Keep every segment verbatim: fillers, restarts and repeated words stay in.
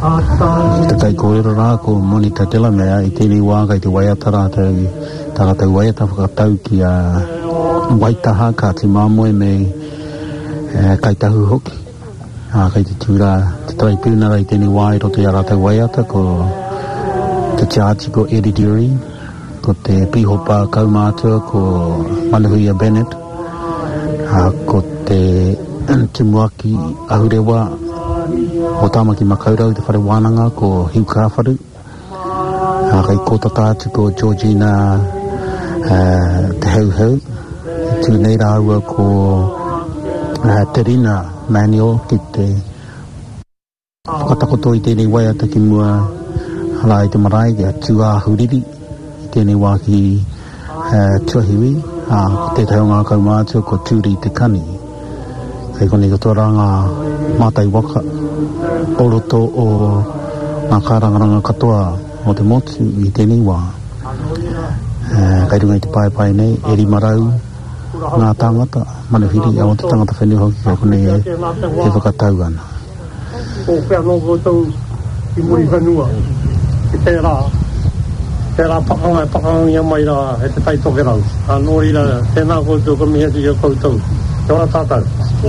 Te kai kōrero rā ko Monica Delamere i tēnei wāga i te waiata rā tau tāgatau waiata whakatau ki a Waitaha ka te māmoe me e, kai tahu hoki. A kai te tūra te tai pūnara i tēnei wā i roto i a rātau waiata ko te Chachi ko Eddie Dury, ko te Pihopa Kaumātua ko Manahuia Bennett, a ko te Timuaki Ahurewa o Tāmaki Makaurau te whare wānanga ko Hiu Kāwharu, a kai kōta tātu ko Georgina uh, te Hauhau, tū nei rāua ko uh, Terina Manuel ki te whakatakoto i tēnei waiata ki mua hala i te marae ki a tū āhuriri i tēnei wā ki uh, Tuahiwi, a ko te taonga kaumātua ko Tūri te Kani. Kei kone ka tōra ngā mātai waka o roto o ngā kārangaranga katoa o te motu i tēnei wā. Uh, kei runga i te pai pai nei, Eri Marau, ngā tāngata, manuhiri a o te tangata whenua hoki, kei kone e, e whakatau ana. O whea no koutou i muri whenua, i tērā, tērā pakanga e pakanga ia mai rā, he te tai toke rau. A nōri rā, tēnā koutou ka mihetu i a koutou. Kia ora tātou.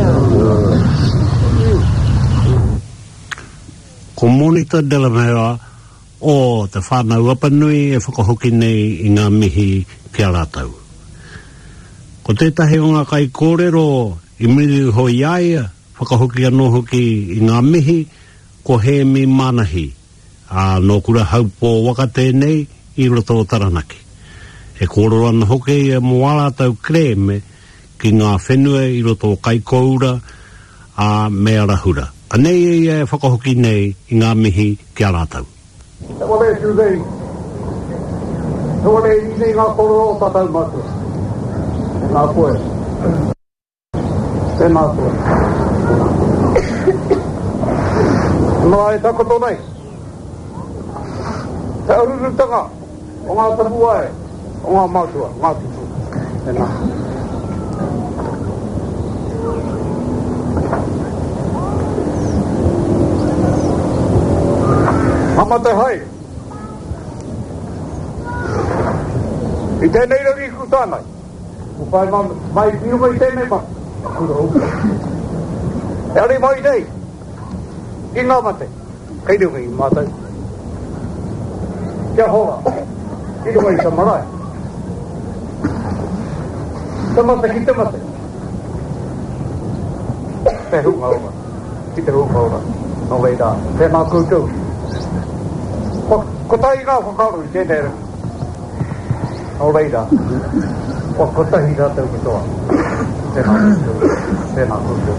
Ko Monica Delamere o te whānau apanui e whakahoki nei i ngā mihi kia rātau. Ko tētahi o ngā kai kōrero i miri hoi aia, whakahoki anō hoki i ngā mihi, ko he mi manahi, a nō kura haupō waka tēnei i roto o Taranaki. E kōrero ana hoki e moala tau kreme ki ngā whenua i roto o kai koura a mea rahura. Anei e e whakahoki nei i ngā mihi kia rātau. Te wale e tūrei, te wale e nei ngā kōrero o tātou mātua. Nā koe. Tēnā koe. Nā e takoto nei. Te arurutanga o ngā tapua e, o ngā mātua, ngā tutu. Tēnā. Mama te hai. I tēnei rangi kutānai. O pai mama, mai piunga i tēnei ma. Kura uka. E ari mai nei. I ngā mate. Kei runga i mātai. Kia hoa. I runga i samarai. Te mate ki te mate. Te hunga ora. Ki te hunga ora. No leida. Tēnā koutou. Ko tai ngā whakaru i tēnei rangi. O reira. Ko ko tahi rā tau katoa. Tēnā koutou. Tēnā koutou.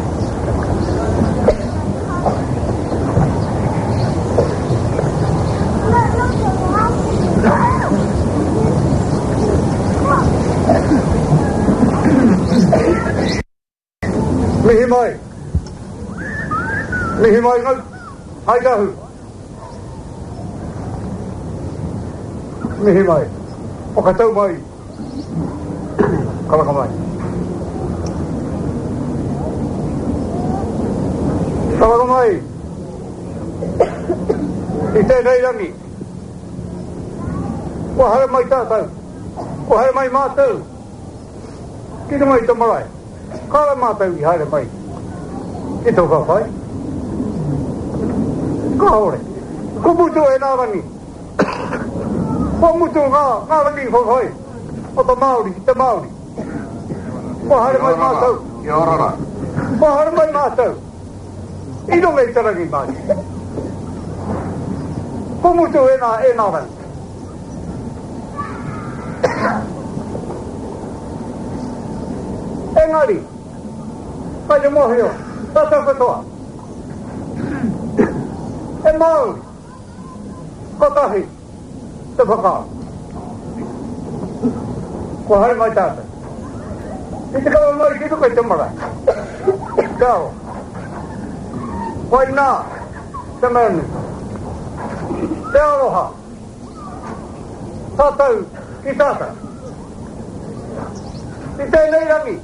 Mihi mai. Mihi mai ngau. Hai kahu. Mihi mai. O katau mai. Kalaka mai. Kalaka mai. I tēnei rangi. O hare mai tātou. O hare mai mātou. Kina mai te marai. Kara mātou i hare mai. Ki tō whawhai. Ka hore. Ko mutu e nā rangi. Ko mutu ngā, ngā rangi whawhai. O ta Māori, te Māori. Ko hare mai mātou. Kia orara. Ko hare mai mātou. I runga i te rangi mai. Ko mutu e nā, e nā rangi. Engari. Kai te mohio. Tata katoa. E Māori. Ko tahi. Te whakao. Ko hare mai tātou. I te kawa mai ki tukai te mara. Kao. Wai nā. Te manu. Te aroha. Tātou ki tātou. I tēnei rangi.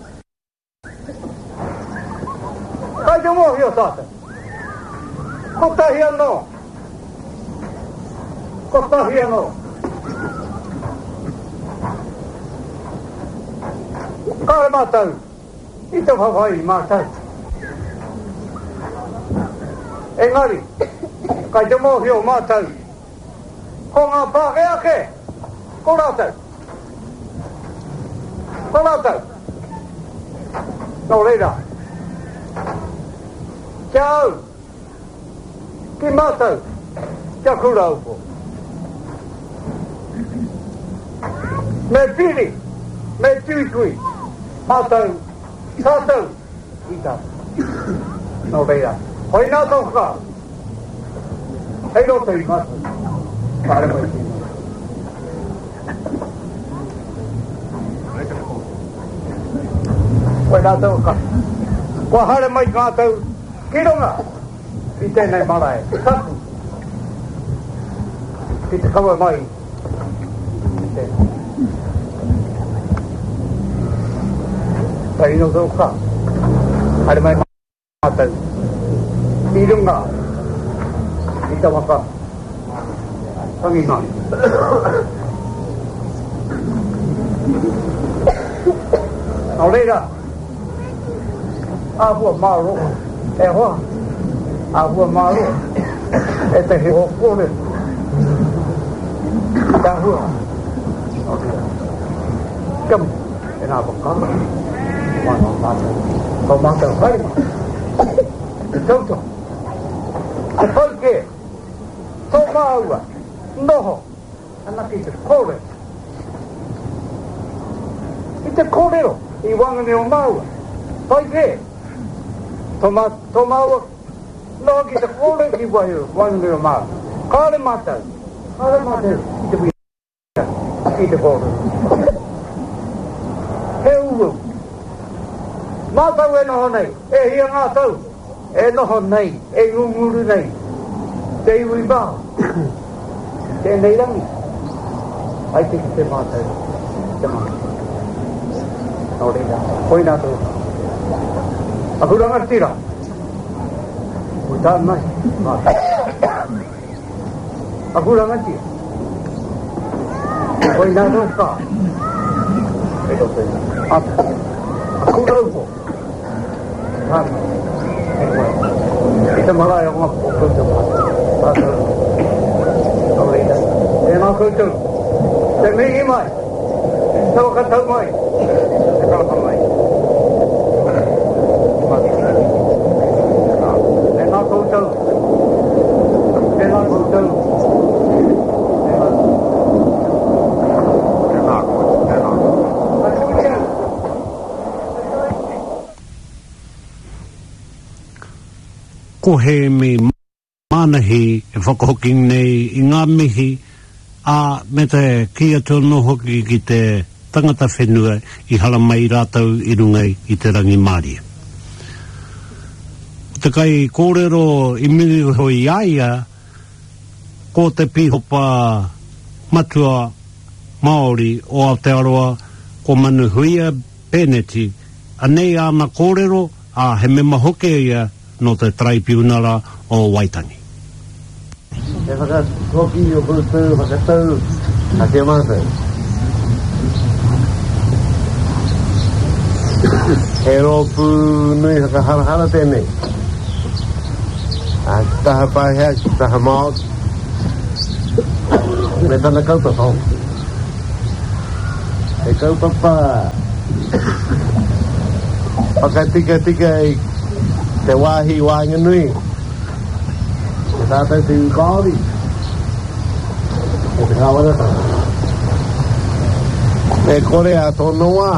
Kai te mohio tātou. Ko tahi anō. Costahiano. Kare matau. Ito whawai matau. Engari. Kai te mohio matau. Ko ngā pāke ake. Ko rātau. Ko rātau. Nō reira. Kia au. Ki mātau. Kia kura upo. Me piri. Me tuitui. Mātau. Tātau. Ita. Nō reira. Hoi nā tau whaka. Hei roto i mātau. Pāre mai ki. Hoi nā tau whaka. Kua hare mai ngā tau. Ki ronga. I tēnei marae. Taku. Ki te kaua mai. I tēnei. Pai no tau whaka. Hare mai ngā tau. I runga. I ta waka. Tangi nai. Nau reira. Ahua maro. E hoa. Ahua maro. E te he o kore. Ta hua. Kam. E nā waka. Mana mātou. Kau mātou haima. E tauto. E whaike, tō māua, noho, anaki te kore. I te kōrero, i wangane o māua. Whaike, tō māua, noho ki te kore ki wangane o māua. Kāre mātou, kāre mātou, i te wia, ki te kore. He uru. Mātou e noho nei, e hia ngā tau. E noho nei, e ngunguru nei, te iwi bā, te nei rangi, ai te ki te mātou, te mātou. Nō reira, hoi nā tō. Aku ranga tira, ui tā mai, mātou. Aku ranga tira, hoi nā tō kā, e tō te, aku raupo, tā mai. Ita malaya ko nga po koutou mātou. Nō reira. E nā koutou. Te mihi mai. Te wakatau mai. Te kāpa mai. E nā koutou. E nā koutou. E nā koutou. E nā koutou. Ko he me manahi e whakahoking nei i ngā mihi a me te kia tono hoki ki te tangata whenua i hala mai rātau i rungai i te rangi Māori. Te kai kōrero i miri hoi aia ko te pihopa matua Māori o Aotearoa ko manu huia peneti a nei ana kōrero a he me mahoke ia no te traipiunara o Waitangi. E whakakoki o koutou, whakatau, a te mātou. E rōpū nui whakaharahara tēnei. A taha pāhea, taha maot. Me tana kaupapa. E kaupapa. Whakatika tika i te wāhi wānga nui. Te tātou te ukaori. E te kāwarata. E kore a tōno wā.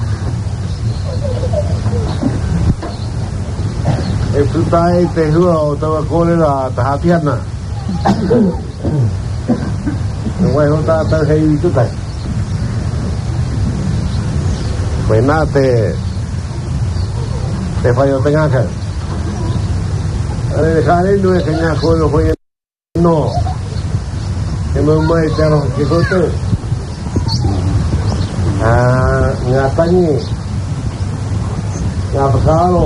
E putai te hua o taua kore rā te hāpiana. E wai ho tātou hei i tukai. Koe nā te te whai o te ngākau. Are kāre nui ke ngā kore hoi no. E mau mai te aroha ke koutou. Ngā tangi. Ngā whakaaro.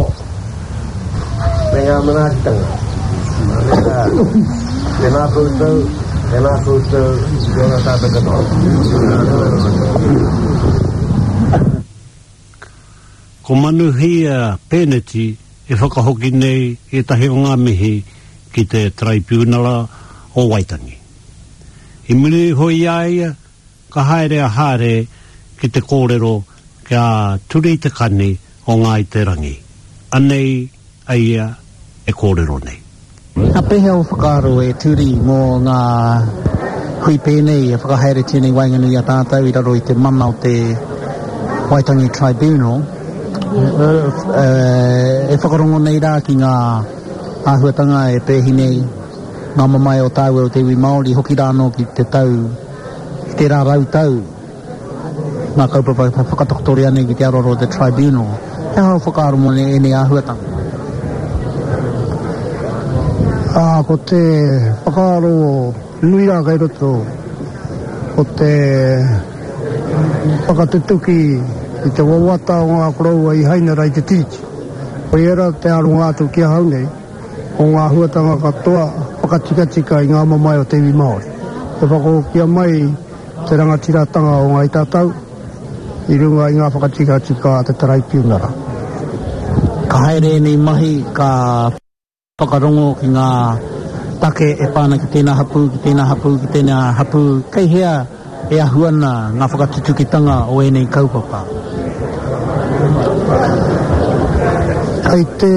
Me ngā manakitanga. Te nā koutou. tēnā koutou, tēnā tātou katoa. Ko manuhia peneti e whakahoki nei e tahi o ngā mihi ki te tribunala o Waitangi. I muni hoi aia, ka haere a haere ki te kōrero kia turi te kani o ngā i te rangi. Anei aia e kōrero nei. A pehe o whakaro e turi mō ngā hui pēnei e whakahaere tēnei wainganui a tātou i raro i te mana o te Waitangi Tribunal. Uh, uh, e whakarongo nei rā ki ngā āhuatanga e pēhi nei ngā mamai o tāu o te iwi Māori hoki rāno ki te tau ki te rā rau tau ngā kaupapa whakatokotori ane ki te aroro o te tribunal. E hao whakaro mo nei e nei āhuatanga. Ah, ko te whakaro nui rā kai roto ko te whakatetuki i te wawata o ngā korau i hainara i te tiriti. Ko era te aro ngā tu kia hau nei, o ngā huatanga katoa whakatikatika i ngā mamai o te iwi Māori. Te whako kia mai te rangatiratanga o ngā i tātau, i runga i ngā whakatikatika te tarai piunara. Ka haere nei mahi ka whakarongo ki ngā take e pāna ki tēnā hapu, ki tēnā hapu, ki tēnā hapu, kei hea e ahuana ngā whakatutukitanga o e nei kaupapa. Kei te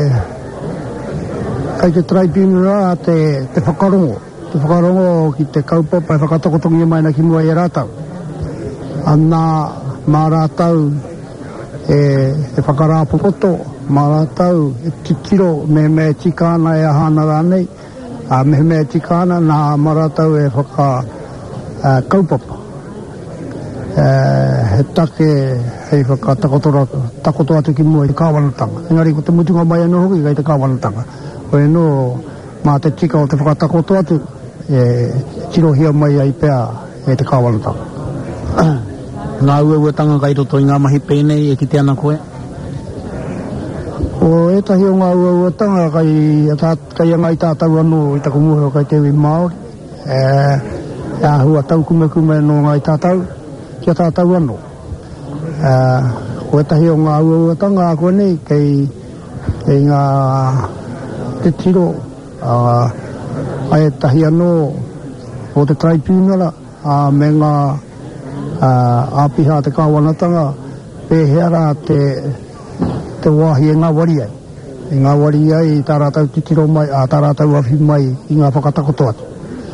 kei te tribunal te, te whakarongo te whakarongo ki te kaupapa e whakatokotongi mai na ki mua e rātau anā mā rātau e, e whakarāpopoto mā rātau e titiro me me tikāna e ahana rānei a me me tikāna nā mā rātau e whaka uh, kaupapa Uh, he take hei whaka takotora takoto atu ki mua i te kāwanatanga engari ko te mutunga mai anō hoki kai te kāwanatanga o e no mā te tika o te whakatakoto atu e tirohia mai ai pēr e te kāwanatanga ngā uauatanga kai roto i ngā mahi pēnei e ki te ana koe o etahi o ngā uauatanga kai, kai angai tātau anō i tako muhe o kai te iwi Māori e ahua tau kume kume no ngai tātau kia tātau anō. Uh, o etahi o ngā uauatanga a koe nei, kei, kei ngā te tiro, uh, ai etahi anō o te tribunala, uh, me ngā uh, āpiha te kāwanatanga, pēheara te, te wāhi e ngā wari ai. E ngā wari ai, tā rātau te tiro mai, a tā rātau awhi mai i ngā whakatakoto atu.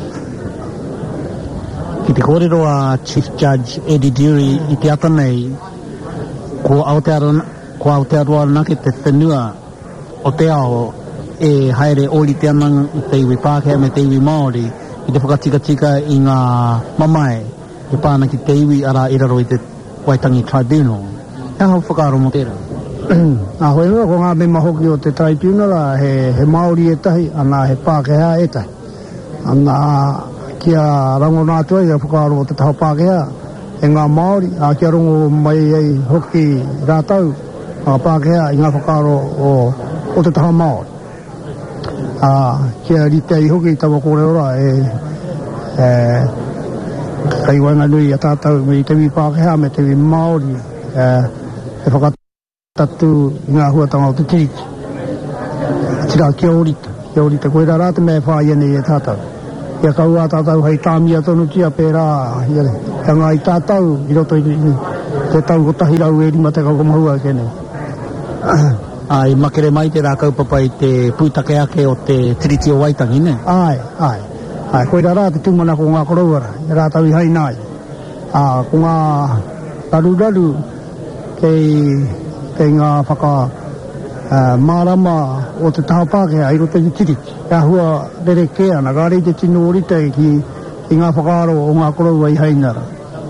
Ki te kōrero a Chief Judge Eddie Dury i te ata nei, ko Aotearoa nake te whenua o te ao e haere ori te anang i te iwi Pākehā me te iwi Māori i te whakatikatika i ngā mamae e pāna ki te iwi ara i raro i te Waitangi Tribunal. E hau whakaro mo tērā? A hoi noa ko ngā me mahoki o te tribunal he, he Māori e tahi, ana he Pākehā e tahi. Ana kia rango nātua i a whakaaro o te taha Pākehā e ngā Māori, a kia rongo mai ei hoki rātau a Pākehā i ngā whakaaro o, o te taha Māori. A kia rite i hoki i tawa kore ora e, e kai wanga nui a tātau me i te wi Pākehā me te wi Māori e, e whakatatu i ngā huatanga o te tiriti. Tira kia orita, kia orita koe rā rāta me whāia nei e tātau. Ia kau a tātau hei tāmia tonu tia pērā, ia ngā i tātau, i roto i te tau ko tahi rau e rima te kau mahua kene. Ai, makere mai te rā kaupapa i te pūtake ake o te tiriti o Waitangi, ne? Ai, ai. Ai, koe rā rā te tūmana ko ngā korauara, i rā tau i hai nai. Ah, ko ngā raru-raru kei, kei ngā whaka uh, mārama o te taha Pākehā i roto i tiriti. Ia hua rere kea na gārei te tino orita ki i ngā whakaaro o ngā korau i hainara.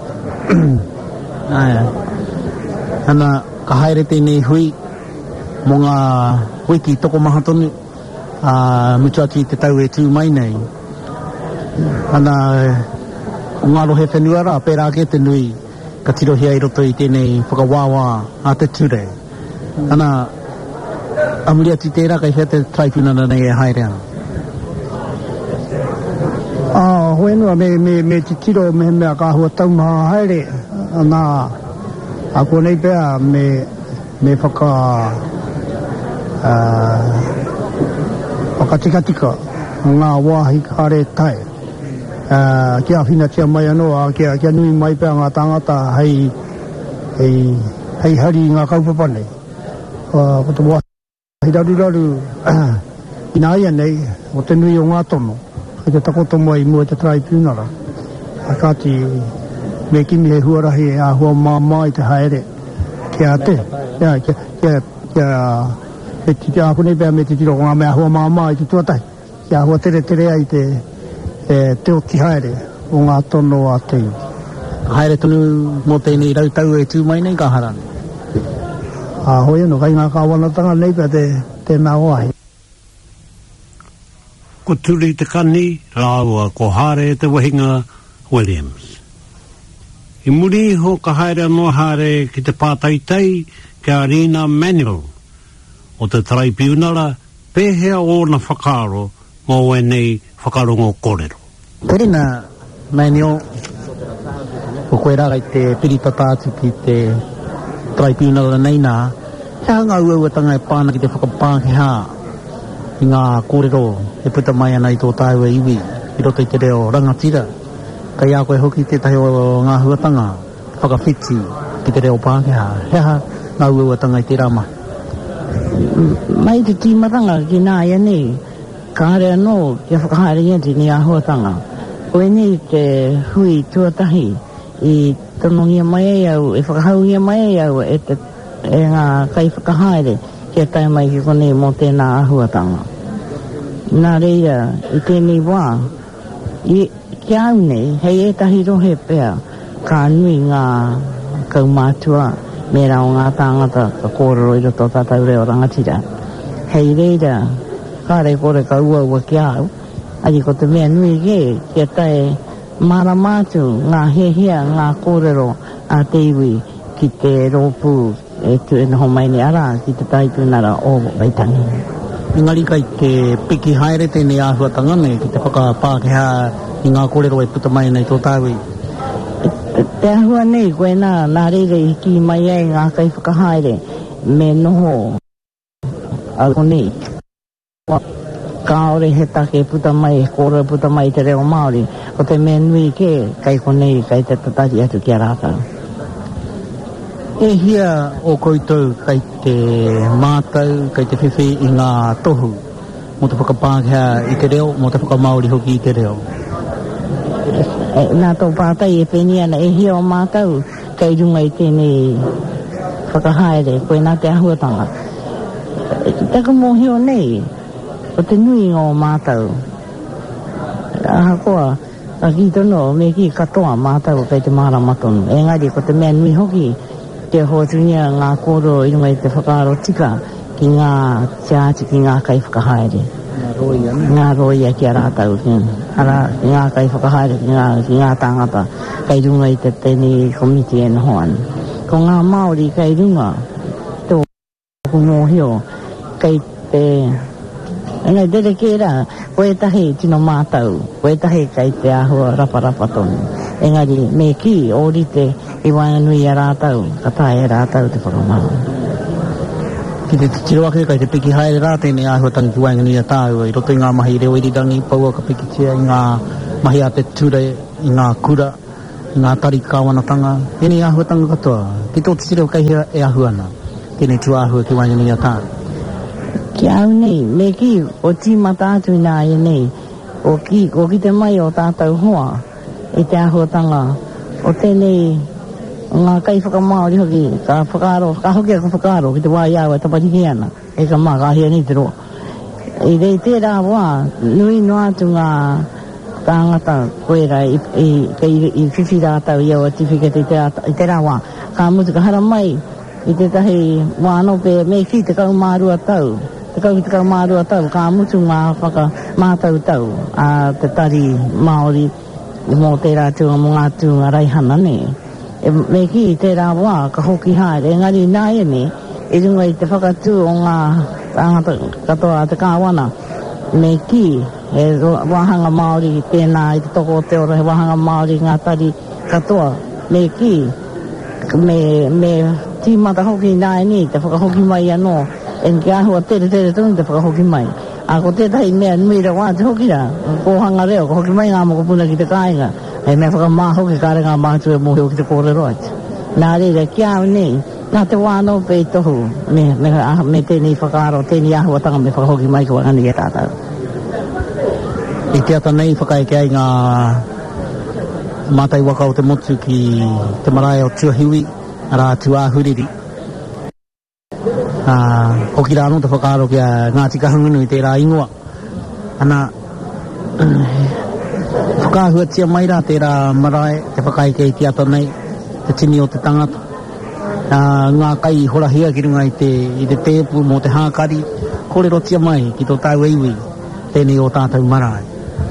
Ai, ana ka haere tēnei hui mo ngā wiki toko maha tonu a uh, mutu atu i te tau e tū mai nei. Ana o ngā rohe whenuara pērā ke te nui ka tirohia i roto i tēnei whakawāwā a te ture. Ana amuri atu tērā kai hea te tribunal nei e haere ana. Ah, hoi noa me, me, me titiro me mea ka hua tau maha haere. Nā, a kua nei pēa me, me whaka, uh, whakatikatika ngā wāhi kare tae. Uh, kia whina tia mai anoa, kia, kia nui mai pēa ngā tangata hei, hei, hei hari ngā kaupapane. Uh, Pata wāhi raru raru, ina ia nei, o te nui o ngā tono. Hei te takotomo i mua te tribunala. A kāti me kimi he huarahi a hua māmā i te haere. Kia te, kia, kia, kia, kia, he titi a kune pēa me te tiro ngā mea hua māmā i te tuatai. Kia hua tere tere ai te, e, te o ti haere o ngā tono a te iwi. Haere tonu mō tēnei rautau e tū mai nei ka harani? A hoi anō, kai ngā kāwanatanga nei pēa te, te nā oahi. Ko turi te kani, rāua ko haere te wahinga Williams. I muri ho ka haere anō haere ki te pātaitai ki a Rina Manuel o te tribunala pēhea o na whakaro mō wenei whakarongo kōrero. Terina Manuel, o koe rara i te pirita tātu ki te tribunala nei nā, hea ngā uauatanga e pāna ki te whakapākehā i ngā kōrero e puta mai ana i tō tāua iwi i roto i te reo rangatira. Kai a koe hoki tētahi o ngā huatanga whakawhiti ki te reo Pākehā. Hea ngā uauatanga i te rama. Mai te tīmatanga ki nā ia nei, ka hare anō kia whakahaere iati ni a huatanga. Koe nei te hui tuatahi i tanongia mai au, e whakahauia mai au e, te, e ngā kai whakahaere kia tai mai ki konei mō tēnā a huatanga. Nā reira, i tēnei wā, i kia au nei, hei e tahi rohe pēa, ka nui ngā kaumātua, me rao ngā tāngata, ka kōrero i roto tātau reo rangatira. Hei reira, kāre kore ka ua ua kia au, ari ko te mea nui ke, kia tae mara mātu, ngā hehia, ngā kōrero a te iwi, ki te rōpū, e tu e noho mai ni ara, ki te taipunara o Waitangi. Ingari kai te piki haere tēnei āhuatanga nei, ki te whakapākehā i ngā kōrero e puta mai nei tō tāui. Te ahua nei, koe nā, nā reire i ki mai ai ngā kai whakahaere, me noho au konei. Ka ore he take puta mai, kōrero puta mai te reo Māori, o te mea nui ke, kai konei, kai te tatari atu kia rātau. E hia o koutou kai te mātau, kai te whiwhi i ngā tohu, mō te whakapākehā i te reo, mō te whakamaori hoki i te reo. E, nā tō pātai e pēni ana, e hia o mātau, kai runga i tēnei whakahaere, koe nā te ahuatanga. Taka mō heo nei, o te nui ngā o mātau. Aha koa, a ki tono, me ki katoa mātau kai te māra matonu. E ngari, ko te mea nui hoki, te hotunia ngā kōro i runga i te whakaaro tika ki ngā tiāti ki ngā kai whakahaere. Ngā roia. Ngā roia ki a rātau. Ara, ngā kai whakahaere ki ngā, ki ngā tāngata kai runga i te tēnei komiti e noho anu. Ko ngā Māori kai runga, tō kumo hio, kai te... Engai, tere kēra, koe tahi tino mātau, koe tahi kai te ahua rapa rapa tonu. Engari, me ki, ori te i wainganui a rātau, ka tae a rātau te whakamau. Ki te tiro ake kai te piki haere rā tēnei āhuatanga ki wainganui a tāu, i roto i ngā mahi reo irirangi, paua ka piki tia i ngā mahi a te ture, i ngā kura, i ngā tari kāwanatanga. Tēnei āhuatanga katoa, ki tō te tiro kai hea e ahuana, tēnei tu āhua ki wainganui a tāu. Ki au nei, me ki, o tīma tātu i nā e nei, o ki, o ki te mai o tātou hoa, i te āhuatanga, o tēnei, ngā kai whakamaori hoki, ka whakaaro, ka hoki a ka whakaaro, ki te wā iau e tapatiki ana, e ka mā, ka hia ni te roa. I rei tērā wā, nui no atu ngā tāngata koera, i, i, i, i whiwhi rātau iau a tiwhiketa i tērā wā, ka mutu ka hara mai, i te tahi wāno pē, me ki te kau mārua tau, te kau ki te kau mārua tau, ka mutu ngā whaka mātau tau, a te tari Māori, mō tērā tūnga mō ngā tūnga raihana ne. E, me ki tērā wā, ka hoki haere, engari nāia ne, e runga i te whakatū o ngā tāngata katoa te kāwana, me ki e wahanga Māori i tēnā i te toko o te ora he wahanga Māori ngā tari katoa me ki me me tīmata hoki nāi ni te whakahoki mai anō e ki ahua tere tere tonu te whakahoki mai a ko tētahi mea nui ra wā te hoki ra ko hanga reo ko hoki mai ngā moko puna ki te kāinga e mea whakamā hoki kāre ngā mātua e mohi o ki te kōrero ati nā reira ki au nei nā te wāno pe i tohu me, me, me tēnei whakaaro tēnei ahua tanga me whakahoki mai ko wangani e tātau i te ata nei whakai ki ai ngā mātai waka o te motu ki te marae o Tuahiwi rā Tuahuriri uh, hoki rāno te whakaaro ki a Ngāti Kahungunu i tērā ingoa ana whakahua tia mai rā tērā marae te whakai ki ai te ata nei te tini o te tangata uh, ngā kai horahia ki runga i te, i te tēpu mo te hākari kōrero tia mai ki tō tau eiwi tēnei o tātou marae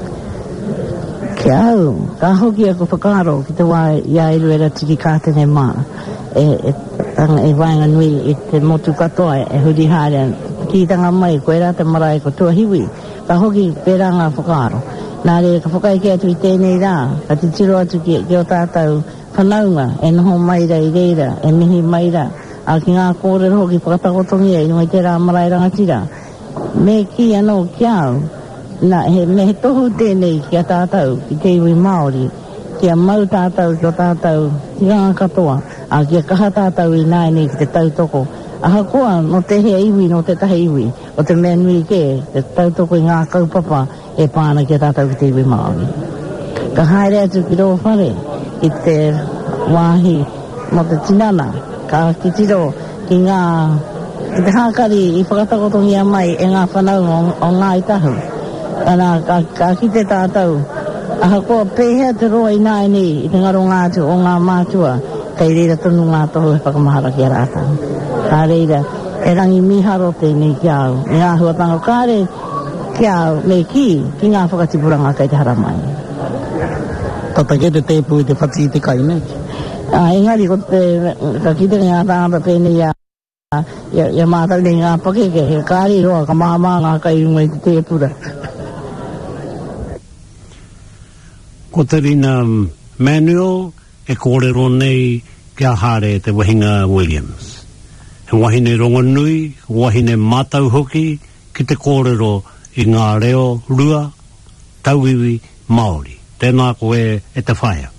Ke au, ka hoki ako whakaro ki te wā ia iru era tiri kātene mā e, e, tanga, e wainga nui i te motu katoa e huri hārea ki tanga mai ko e rā te marae ko Tuahiwi ka hoki pērā ngā whakaro nā re ka whakai ki atu i tēnei rā ka te tiro atu ki, ki o tātou whanaunga e noho mai ra i reira e mihi mai ra a ki ngā kōrero hoki whakatakotongi e nunga i te rā marae rangatira me ki anō ki au na he me he tohu tēnei ki a tātou ki te iwi Māori ki a mau tātou ki o tātou ki ngā katoa a ki a kaha tātou i nāi nei ki te tautoko a hakoa no te hea iwi no te tahe iwi o te mea nui ke te tautoko i ngā kaupapa e pāna ki a tātou ki te iwi Māori ka haere atu ki rō whare ki te wāhi mo te tinana ka ki tiro ki ngā ki te hākari i whakatakotongi a mai e ngā whanau o, o ngā i tahu Ana ka, ka ki te tātou aha koa pēhea te roa i nāi ni i te ngaro ngātu o ngā mātua kei reira tonu ngā tohu e whakamahara ki a rātau kā reira e rangi miharo tēnei ki au me ngā huatanga kāre ki au me ki ki ngā whakatipuranga kei te haramai Tata ke te tēpu i te whati i te kai nei a engari ko te ka ki te ngā tāngata pēnei a ia, ia mātau nei ngā pakeke he kāre roa ka māma ngā kai unga i te tēpura Ko te rina Manuel e kōrero nei kia hare te wahinga Williams. He wahine rongonui, wahine mātau hoki ki te kōrero i ngā reo rua tauiwi Māori. Tēnā koe e te whaia.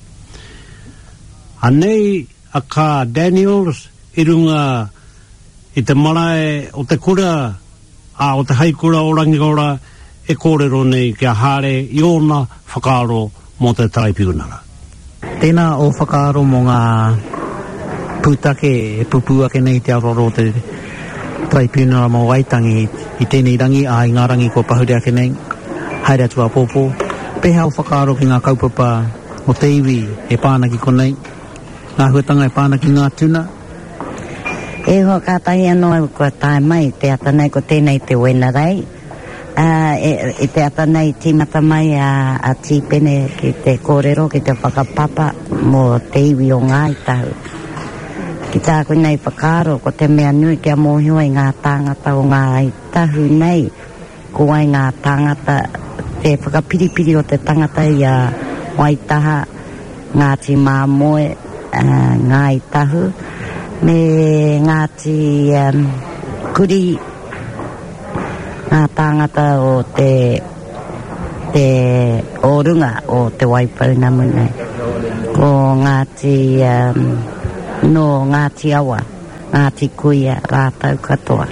Anei a ka Daniels i runga i te marae o te kura a o te haikura o Rangiora e kōrero nei kia hare i ona whakaaro mo te tribunal. Tēnā o whakaaro mo ngā pūtake e pupuake nei te aroro te tribunal mo Waitangi i tēnei rangi a i ngā rangi ko pahuri ake nei haere atua pōpō peha o whakaaro ki ngā kaupapa o te iwi e pāna ki konei ngā huatanga e pāna ki ngā tuna e ho kātahi anō ko tae mai te atanei ko tēnei te wena rei Uh, e, e te ata nei tīmata mai a, a tīpene ki te kōrero ki te whakapapa mo te iwi o ngā i tahu ki tāku nei whakaro ko te mea nui kia mōhio i ngā tāngata o ngā i tahu nei ko ai ngā tāngata te whakapiripiri o te tangata i a Waitaha Ngāti Māmoe uh, ngā i tahu me Ngāti um, Kuri ngā tāngata o te te orunga o te waipau namu nei ko Ngāti um, no Ngāti Awa Ngāti Kuia rātau katoa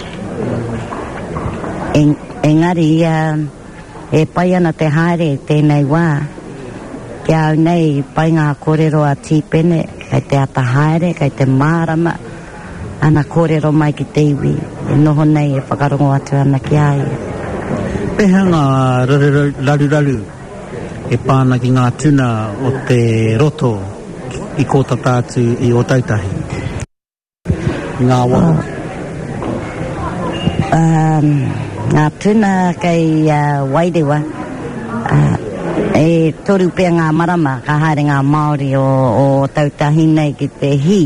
e, engari um, e pai ana te haere tēnei wā ki au nei pai ngā kōrero a tīpene kai te ata haere kai te mārama ana kōrero mai ki te iwi e noho nei e whakarongo atu ana ki ai peha ngā raru raru e pāna ki ngā tuna o te roto i kōta tātu i o tautahi ngā wā um, ngā tuna kei uh, Wairewa uh, e toru pia ngā marama ka haere ngā Māori o, o tautahi nei ki te hi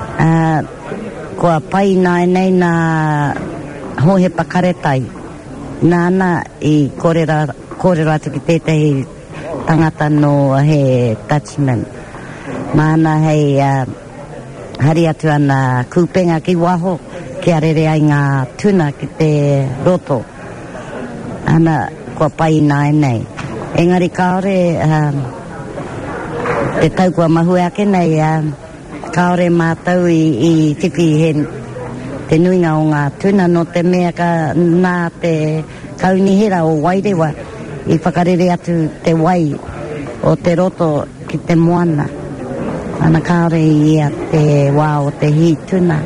uh, Kua pai nai nei nā hohe pakaretai nāna i kōrera, kōrera atu ki tētahi tangata no he Dutchman. Mana hei uh, hari atu ana kūpenga ki waho ki arere ai ngā tuna ki te roto. Ana kua pai nai nei. Engari kaore um, te tau kua mahu ake nei um, kaore mātau i, i tipi he te nuinga o ngā tuna no te mea ka nā te kaunihira o wairewa i whakarere atu te wai o te roto ki te moana. Ana kaore ia te wā o te hi tuna.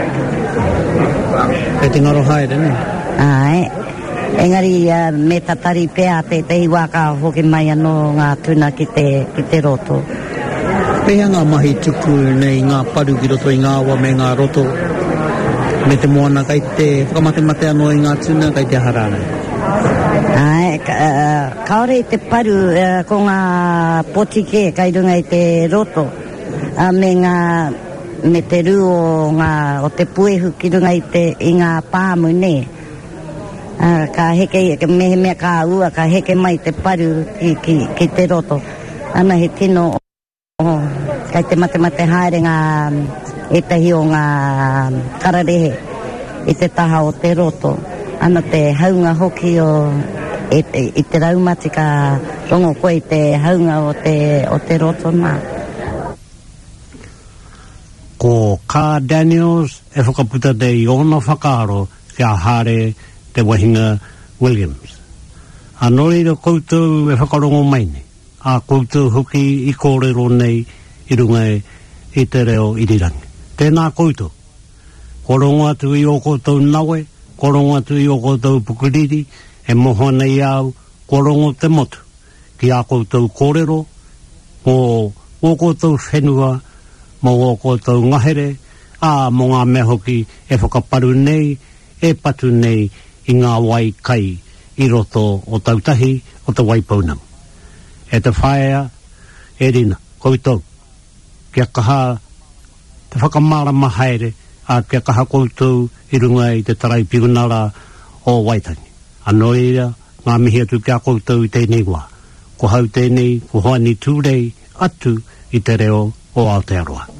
E te ngaro haere, ne? Ai. Engari uh, me tatari pēa te te hiwa ka hoki mai anō ngā tuna ki te, ki te roto. Pēhea ngā mahi tuku nei ngā paru ki roto i ngā awa me ngā roto me te moana kai te whakamate anō i ngā tuna kai te harana. Ai, ka, uh, kaore i te paru uh, ko ngā potike kai runga i te roto uh, me ngā me te ru o ngā o te puehu ki runga i te i ngā pāmu ne uh, ka heke mehe mea ka ua ka heke mai te paru ki, ki, ki te roto ana he tino oh, kai te mate mate haere ngā e tahi o ngā kararehe i te taha o te roto ana te haunga hoki o e, e, i te raumati ka rongo koe i te haunga o te, o te roto nā. Ko Carl Daniels e whakaputa te i ona whakaaro kia haere te Wahinga Williams. A nori ro koutou e whakarongo maine a koutou hoki i kōrero nei i runga e i te reo irirangi. Tēnā koutou. Korongo atu i o koutou nawe, korongo atu i o koutou pukuriri, e moho nei au, korongo te motu. Ki a koutou kōrero, o o koutou whenua, mo o koutou ngahere, a mo ngā mea hoki e whakaparu nei, e patu nei i ngā wai kai i roto o tautahi o te waipaunam. E te whaea, e rina, koutou. Kia kaha te whakamara mahaere a kia kaha koutou i runga i te tarai pigunara o Waitangi. Anō ira, ngā mihi atu kia koutou i tēnei wā. Ko hau tēnei, ko hoani tūrei atu i te reo o Aotearoa.